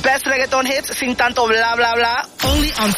best reggaeton hits sin tanto bla bla bla. Only on